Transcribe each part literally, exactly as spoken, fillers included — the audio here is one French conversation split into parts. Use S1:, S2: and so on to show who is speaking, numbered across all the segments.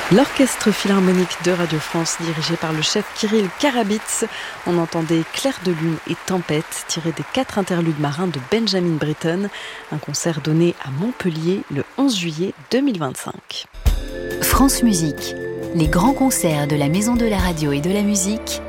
S1: L'Orchestre Philharmonique de Radio France, dirigé par le chef Kirill Karabits. On entendait Clair de lune et Tempête, tiré des quatre interludes marins de Benjamin Britten. Un concert donné à Montpellier le onze juillet deux mille vingt-cinq.
S2: France Musique, les grands concerts de la Maison de la Radio et de la Musique.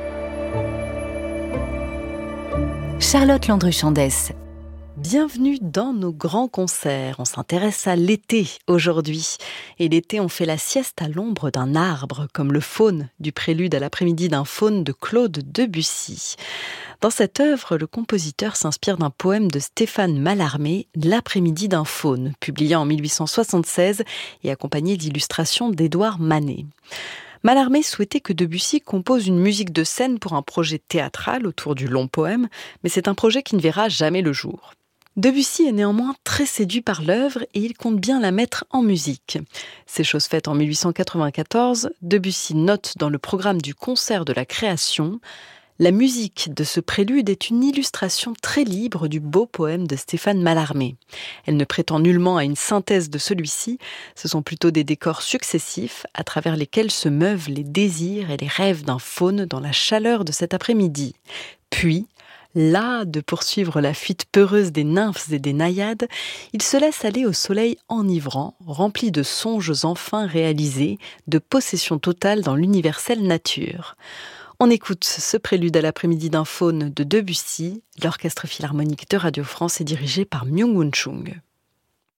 S2: Charlotte Landru-Chandès.
S1: Bienvenue dans nos grands concerts. On s'intéresse à l'été aujourd'hui. Et l'été, on fait la sieste à l'ombre d'un arbre, comme le Faune du prélude à l'après-midi d'un Faune de Claude Debussy. Dans cette œuvre, le compositeur s'inspire d'un poème de Stéphane Mallarmé, L'après-midi d'un Faune, publié en mille huit cent soixante-seize et accompagné d'illustrations d'Édouard Manet. Mallarmé souhaitait que Debussy compose une musique de scène pour un projet théâtral autour du long poème, mais c'est un projet qui ne verra jamais le jour. Debussy est néanmoins très séduit par l'œuvre et il compte bien la mettre en musique. C'est chose faite en mille huit cent quatre-vingt-quatorze, Debussy note dans le programme du concert de la création: la musique de ce prélude est une illustration très libre du beau poème de Stéphane Mallarmé. Elle ne prétend nullement à une synthèse de celui-ci, ce sont plutôt des décors successifs à travers lesquels se meuvent les désirs et les rêves d'un Faune dans la chaleur de cet après-midi. Puis, las de poursuivre la fuite peureuse des nymphes et des naïades, il se laisse aller au soleil enivrant, rempli de songes enfin réalisés, de possession totale dans l'universelle nature. On écoute ce prélude à l'après-midi d'un Faune de Debussy. L'Orchestre Philharmonique de Radio France est dirigé par Myung-Whun Chung.